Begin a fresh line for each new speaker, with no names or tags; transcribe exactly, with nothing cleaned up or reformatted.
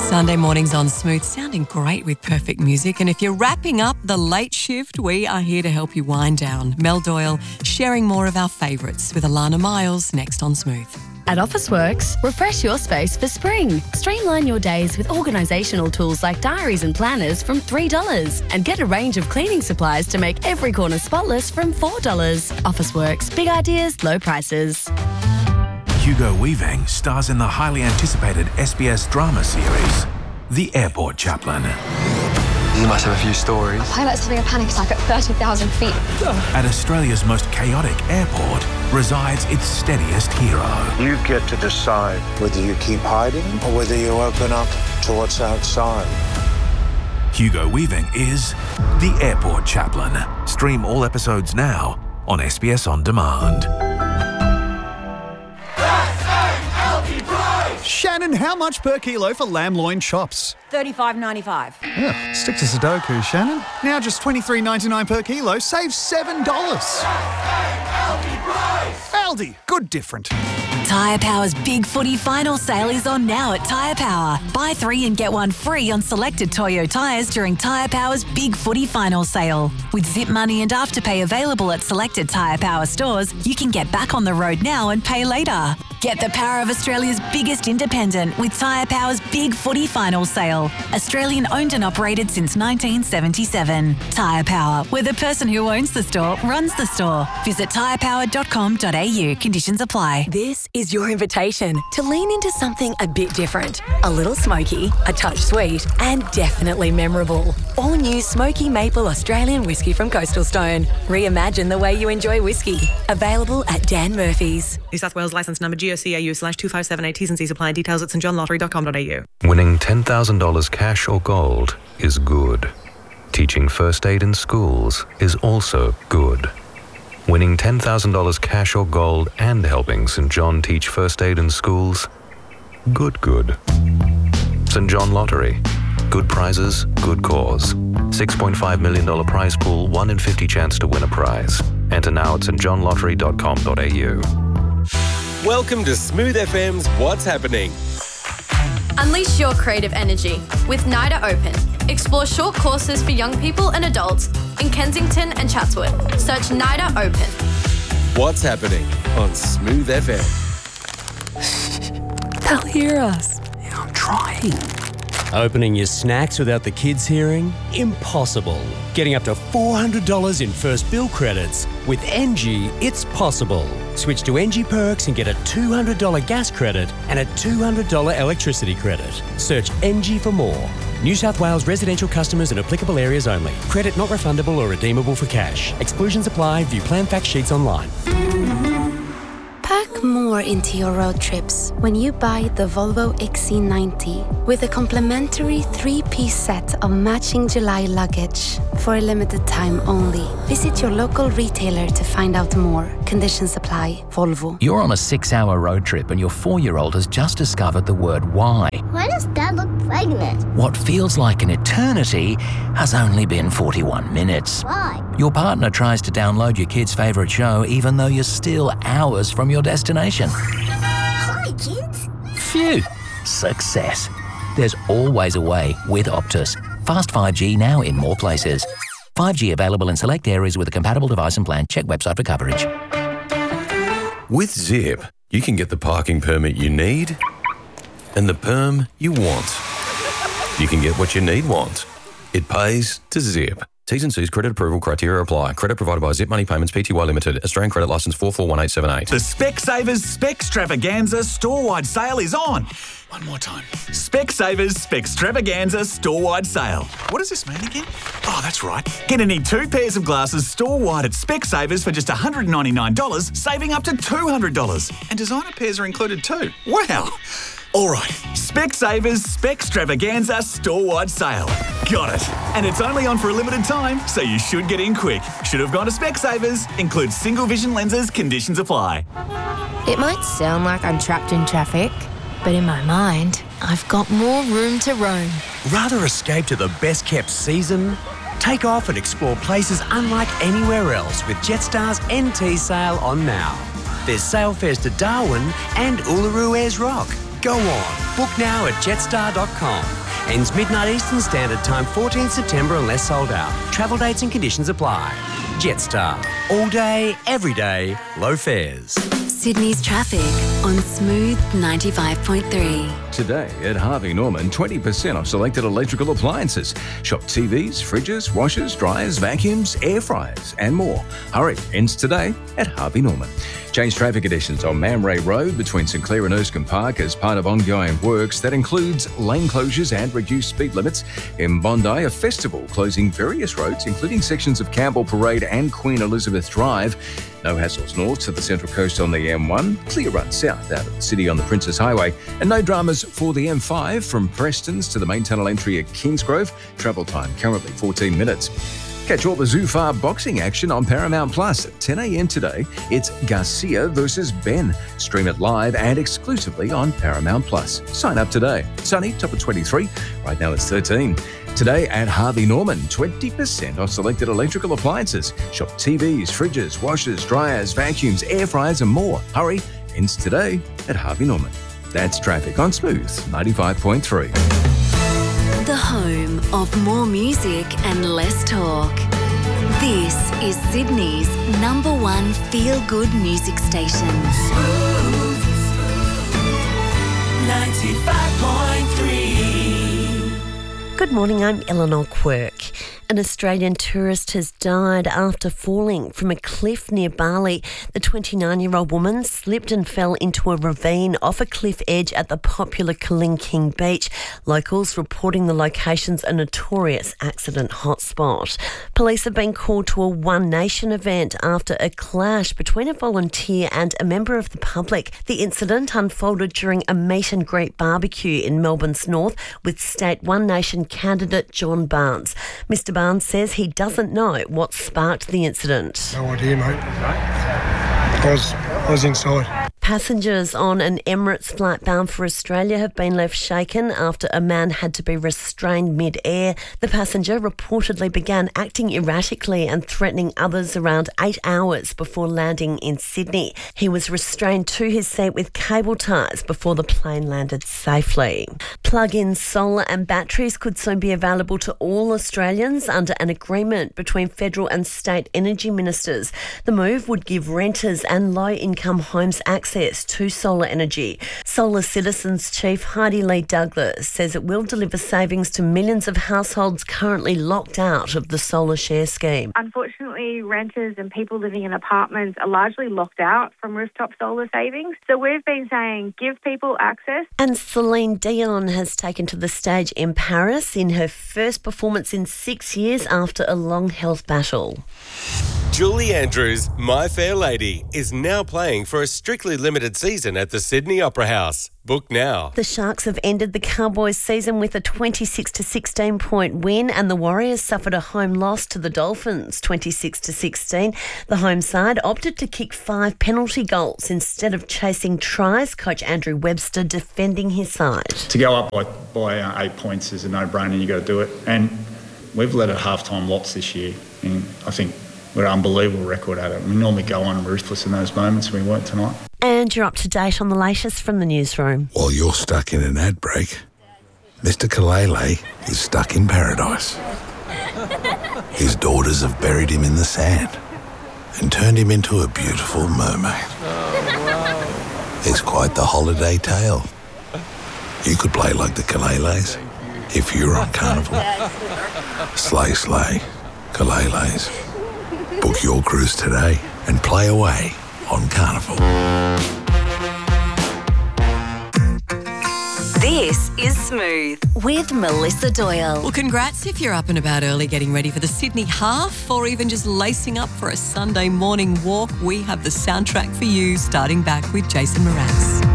Sunday mornings on Smooth, sounding great with perfect music. And if you're wrapping up the late shift, we are here to help you wind down. Mel Doyle sharing more of our favourites with Alana Miles next on Smooth.
At Officeworks, refresh your space for spring. Streamline your days with organisational tools like diaries and planners from three dollars. And get a range of cleaning supplies to make every corner spotless from four dollars. Officeworks, big ideas, low prices.
Hugo Weaving stars in the highly anticipated S B S drama series, The Airport Chaplain.
You must have a few stories.
A pilot's having a panic attack at thirty thousand feet.
At Australia's most chaotic airport resides its steadiest hero.
You get to decide whether you keep hiding or whether you open up to what's outside.
Hugo Weaving is The Airport Chaplain. Stream all episodes now on S B S On Demand.
Shannon, how much per kilo for lamb loin chops?
thirty-five ninety-five.
Yeah, stick to Sudoku, Shannon. Now just twenty-three ninety-nine per kilo, save seven dollars. Aldi, good different.
Tyre Power's Big Footy Final Sale is on now at Tyre Power. Buy three and get one free on selected Toyo tyres during Tyre Power's Big Footy Final Sale. With Zip Money and Afterpay available at selected Tyre Power stores, you can get back on the road now and pay later. Get the power of Australia's biggest independent with Tyre Power's Big Footy Final Sale. Australian owned and operated since nineteen seventy-seven. Tyre Power, where the person who owns the store runs the store. Visit tyre power dot com dot a u. Conditions apply.
This is your invitation to lean into something a bit different. A little smoky, a touch sweet, and definitely memorable. All new Smoky Maple Australian whiskey from Coastal Stone. Reimagine the way you enjoy whiskey. Available at Dan Murphy's.
New South Wales licence number G O C A U slash two five seven eight. T's and C's apply. Details at st john lottery dot com dot a u.
Winning ten thousand dollars cash or gold is good. Teaching first aid in schools is also good. Winning ten thousand dollars cash or gold and helping St John teach first aid in schools, good, good. St John Lottery. Good prizes, good cause. six point five million dollars prize pool, one in fifty chance to win a prize. Enter now at st john lottery dot com dot a u.
Welcome to Smooth F M's What's Happening.
Unleash your creative energy with NIDA Open. Explore short courses for young people and adults in Kensington and Chatswood. Search NIDA Open.
What's Happening on Smooth F M.
They'll hear us.
Yeah, I'm trying. Opening your snacks without the kids hearing? Impossible. Getting up to four hundred dollars in first bill credits. With N G, it's possible. Switch to N G Perks and get a two hundred dollars gas credit and a two hundred dollars electricity credit. Search N G for more. New South Wales residential customers in applicable areas only. Credit not refundable or redeemable for cash. Exclusions apply. View plan fact sheets online.
Pack more into your road trips when you buy the Volvo X C ninety with a complimentary three-piece set of matching July luggage for a limited time only. Visit your local retailer to find out more. Conditions apply. Volvo.
You're on a six-hour road trip and your four-year-old has just discovered the word why.
Why does Dad look pregnant?
What feels like an eternity has only been forty-one minutes.
Why?
Your partner tries to download your kid's favourite show even though you're still hours from your destination.
Hi, kids.
Phew. Success. There's always a way with Optus. Fast five G now in more places. five G available in select areas with a compatible device and plan. Check website for coverage.
With Zip, you can get the parking permit you need and the perm you want. You can get what you need want. It pays to Zip. T's and C's credit approval criteria apply. Credit provided by Zip Money Payments Pty Limited. Australian credit licence four four one eight seven eight.
The Specsavers Specstravaganza store-wide sale is on. One more time. Specsavers Specstravaganza store-wide sale. What does this mean again? Oh, that's right. Get any two pairs of glasses store-wide at Specsavers for just one hundred ninety-nine dollars, saving up to two hundred dollars. And designer pairs are included too. Wow. All right, Specsavers Specstravaganza store-wide sale. Got it. And it's only on for a limited time, so you should get in quick. Should have gone to Specsavers. Includes single vision lenses. Conditions apply.
It might sound like I'm trapped in traffic, but in my mind, I've got more room to roam.
Rather escape to the best-kept season? Take off and explore places unlike anywhere else with Jetstar's N T sale on now. There's sail fares to Darwin and Uluru Ayers Rock. Go on, book now at jetstar dot com. Ends midnight Eastern Standard Time, fourteenth September unless sold out. Travel dates and conditions apply. Jetstar. All day, every day, low fares.
Sydney's traffic on Smooth ninety-five point three.
Today at Harvey Norman, twenty percent off selected electrical appliances. Shop T Vs, fridges, washers, dryers, vacuums, air fryers and more. Hurry, ends today at Harvey Norman. Change traffic conditions on Man Ray Road between St Clair and Erskine Park as part of ongoing works. That includes lane closures and reduced speed limits. In Bondi, a festival closing various roads, including sections of Campbell Parade and Queen Elizabeth Drive. No hassles north to the Central Coast on the M one. Clear run south out of the city on the Princess Highway. And no dramas for the M five from Prestons to the main tunnel entry at Kingsgrove. Travel time currently fourteen minutes. Catch all the Zufar boxing action on Paramount Plus at ten a.m. today. It's Garcia versus Ben. Stream it live and exclusively on Paramount Plus. Sign up today. Sunny, top of twenty-three. Right now it's thirteen. Today at Harvey Norman, twenty percent off selected electrical appliances. Shop T Vs, fridges, washers, dryers, vacuums, air fryers and more. Hurry, ends today at Harvey Norman. That's traffic on Smooth ninety-five point three.
The home of more music and less talk. This is Sydney's number one feel-good music station.
Smooth ninety-five point three.
Good morning, I'm Eleanor Quirk. An Australian tourist has died after falling from a cliff near Bali. The twenty-nine-year-old woman slipped and fell into a ravine off a cliff edge at the popular Kalinking Beach. Locals reporting the location's a notorious accident hotspot. Police have been called to a One Nation event after a clash between a volunteer and a member of the public. The incident unfolded during a meet and greet barbecue in Melbourne's north with State One Nation candidate John Barnes. Mister Barnes says he doesn't know what sparked the incident.
No idea, mate. I was, I was inside.
Passengers on an Emirates flight bound for Australia have been left shaken after a man had to be restrained mid-air. The passenger reportedly began acting erratically and threatening others around eight hours before landing in Sydney. He was restrained to his seat with cable ties before the plane landed safely. Plug-in solar and batteries could soon be available to all Australians under an agreement between federal and state energy ministers. The move would give renters and low-income homes access to solar energy. Solar Citizens Chief Heidi Lee Douglas says it will deliver savings to millions of households currently locked out of the solar share scheme.
Unfortunately, renters and people living in apartments are largely locked out from rooftop solar savings. So we've been saying give people access.
And Celine Dion has taken to the stage in Paris in her first performance in six years after a long health battle.
Julie Andrews' My Fair Lady is now playing for a strictly limited season at the Sydney Opera House. Book now.
The Sharks have ended the Cowboys season with a twenty-six to sixteen point win, and the Warriors suffered a home loss to the Dolphins, twenty-six to sixteen. The home side opted to kick five penalty goals instead of chasing tries. Coach Andrew Webster defending his side.
To go up by, by uh, eight points is a no-brainer. You've got to do it. And we've led at half-time lots this year. And I think we're an unbelievable record at it. We normally go on ruthless in those moments, and we weren't tonight.
And you're up to date on the latest from the newsroom.
While you're stuck in an ad break, Mister Kalele is stuck in paradise. His daughters have buried him in the sand and turned him into a beautiful mermaid. It's quite the holiday tale. You could play like the Kaleles if you were on Carnival. Slay, slay, Kaleles. Book your cruise today and play away on Carnival.
This is Smooth with Melissa Doyle.
Well, congrats if you're up and about early getting ready for the Sydney Half or even just lacing up for a Sunday morning walk. We have the soundtrack for you, starting back with Jason Mraz.